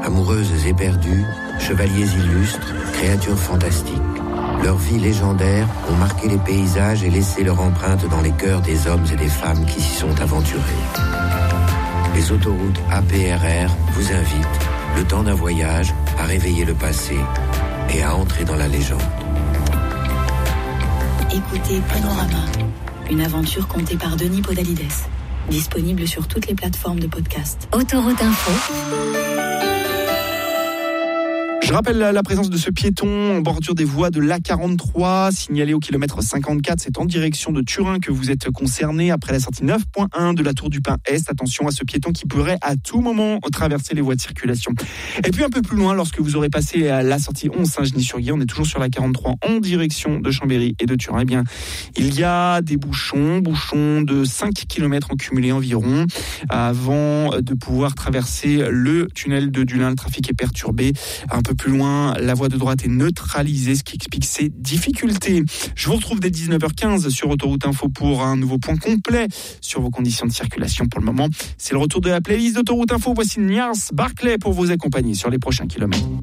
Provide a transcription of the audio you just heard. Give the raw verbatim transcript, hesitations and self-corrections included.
Amoureuses éperdues, chevaliers illustres, créatures fantastiques. Leurs vies légendaires ont marqué les paysages et laissé leur empreinte dans les cœurs des hommes et des femmes qui s'y sont aventurés. Les autoroutes A P R R vous invitent, le temps d'un voyage, à réveiller le passé et à entrer dans la légende. Écoutez Panorama, une aventure contée par Denis Podalides. Disponible sur toutes les plateformes de podcast. Autoroute Info. Je rappelle la présence de ce piéton en bordure des voies de l'A quarante-trois, signalé au kilomètre cinquante-quatre. C'est en direction de Turin que vous êtes concerné après la sortie neuf point un de la Tour du Pin Est. Attention à ce piéton qui pourrait à tout moment traverser les voies de circulation. Et puis un peu plus loin, lorsque vous aurez passé la sortie onze Saint-Genis-sur-Guiers, on est toujours sur la quarante-trois en direction de Chambéry et de Turin. Eh bien, il y a des bouchons, bouchons de cinq kilomètres en cumulé environ, avant de pouvoir traverser le tunnel de Dulin. Le trafic est perturbé. Un peu plus loin, la voie de droite est neutralisée, ce qui explique ces difficultés. Je vous retrouve dès dix-neuf heures quinze sur Autoroute Info pour un nouveau point complet sur vos conditions de circulation. Pour le moment, c'est le retour de la playlist d'Autoroute Info. Voici Niels Barclay pour vous accompagner sur les prochains kilomètres.